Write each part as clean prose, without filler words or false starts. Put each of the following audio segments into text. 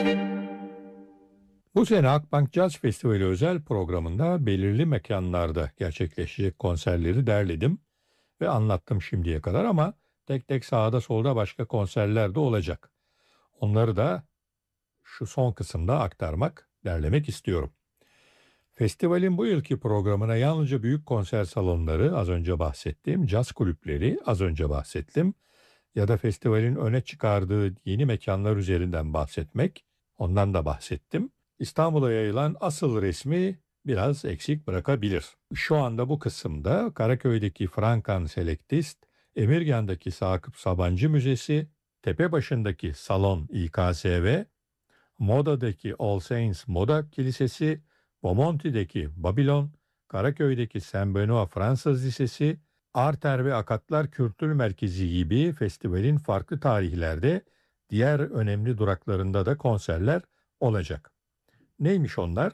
Bu sene Akbank Jazz Festivali özel programında belirli mekanlarda gerçekleşecek konserleri derledim ve anlattım şimdiye kadar ama tek tek sağda solda başka konserler de olacak. Onları da şu son kısımda aktarmak, derlemek istiyorum. Festivalin bu yılki programına yalnızca büyük konser salonları az önce bahsettiğim, caz kulüpleri az önce bahsettim ya da festivalin öne çıkardığı yeni mekanlar üzerinden bahsetmek, ondan da bahsettim. İstanbul'a yayılan asıl resmi biraz eksik bırakabilir. Şu anda bu kısımda Karaköy'deki Frankan Selektist, Emirgan'daki Sakıp Sabancı Müzesi, Tepebaşı'ndaki Salon İKSV, Moda'daki All Saints Moda Kilisesi, Bomonti'deki Babilon, Karaköy'deki Saint Benoît Fransız Lisesi, Arter ve Akatlar Kültür Merkezi gibi festivalin farklı tarihlerde diğer önemli duraklarında da konserler olacak. Neymiş onlar?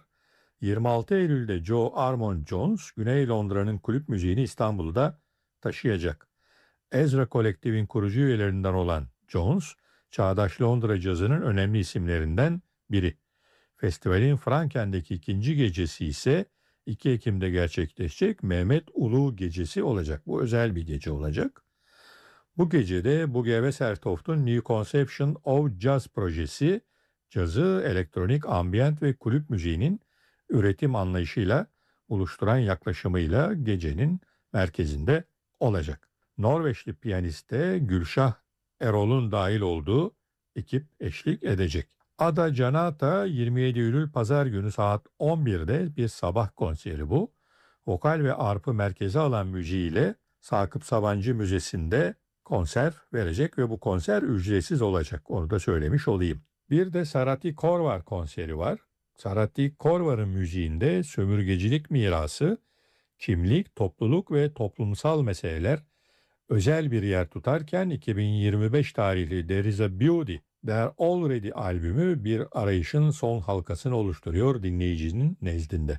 26 Eylül'de Joe Armon Jones, Güney Londra'nın kulüp müziğini İstanbul'da taşıyacak. Ezra Kolektif'in kurucu üyelerinden olan Jones, çağdaş Londra cazının önemli isimlerinden biri. Festivalin Franken'deki ikinci gecesi ise 2 Ekim'de gerçekleşecek Mehmet Ulu Gecesi olacak. Bu özel bir gece olacak. Bu gecede Bugge Wesseltoft'un New Conception of Jazz projesi, cazı elektronik, ambient ve kulüp müziğinin üretim anlayışıyla buluşturan yaklaşımıyla gecenin merkezinde olacak. Norveçli piyaniste Gülşah Erol'un dahil olduğu ekip eşlik edecek. Ada Canata 27 Eylül Pazar günü saat 11'de bir sabah konseri bu. Vokal ve arpı merkeze alan müziğiyle Sakıp Sabancı Müzesi'nde konser verecek ve bu konser ücretsiz olacak. Onu da söylemiş olayım. Bir de Sarati Korvar konseri var. Sarati Korvar'ın müziğinde sömürgecilik mirası, kimlik, topluluk ve toplumsal meseleler özel bir yer tutarken 2025 tarihli There is a Beauty There Already albümü bir arayışın son halkasını oluşturuyor dinleyicinin nezdinde.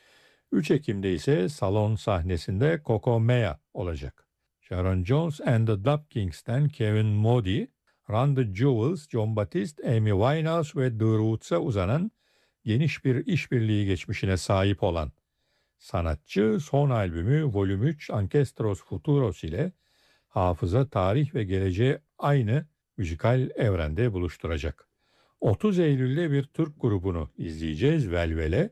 3 Ekim'de ise salon sahnesinde Coco Mea olacak. Sharon Jones and the Dub Kings'ten Kevin Moody, Run the Jewels, John Batiste, Amy Winehouse ve The Roots'a uzanan geniş bir işbirliği geçmişine sahip olan sanatçı son albümü Volüm 3 Ancestros Futuros ile hafıza, tarih ve geleceği aynı müzikal evrende buluşturacak. 30 Eylül'de bir Türk grubunu izleyeceğiz, Velvele.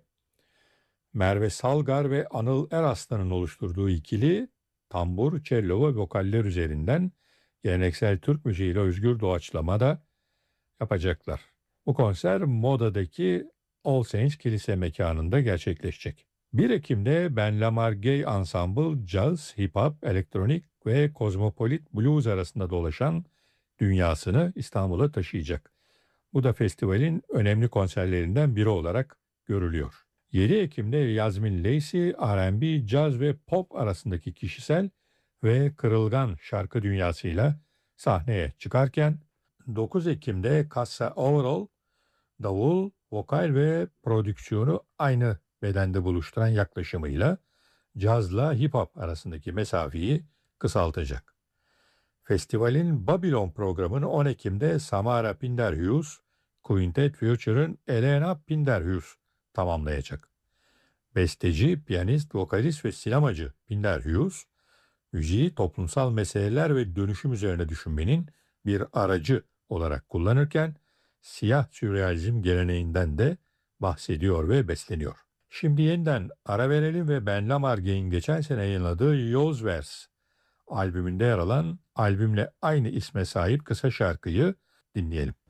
Merve Salgar ve Anıl Eraslan'ın oluşturduğu ikili tambur, cello ve vokaller üzerinden geleneksel Türk müziğiyle özgür doğaçlama da yapacaklar. Bu konser Moda'daki All Saints Kilise mekanında gerçekleşecek. 1 Ekim'de Ben Lamar Gay Ensemble, caz, hip hop, elektronik ve kozmopolit blues arasında dolaşan dünyasını İstanbul'a taşıyacak. Bu da festivalin önemli konserlerinden biri olarak görülüyor. 7 Ekim'de Yasmin Lacey, R&B, caz ve pop arasındaki kişisel ve kırılgan şarkı dünyasıyla sahneye çıkarken 9 Ekim'de Cassa Overall, davul, vokal ve prodüksiyonu aynı bedende buluşturan yaklaşımıyla cazla hip hop arasındaki mesafeyi kısaltacak. Festivalin Babylon programını 10 Ekim'de Samara Pinder-Hughes, Quintet Future'ın Elena Pinder-Hughes tamamlayacak. Besteci, piyanist, vokalist ve sinemacı Pinder-Hughes, müziği toplumsal meseleler ve dönüşüm üzerine düşünmenin bir aracı olarak kullanırken, siyah sürrealizm geleneğinden de bahsediyor ve besleniyor. Şimdi yeniden ara verelim ve Ben Lamargue'in geçen sene yayınladığı Yozvers albümünde yer alan albümle aynı isme sahip kısa şarkıyı dinleyelim.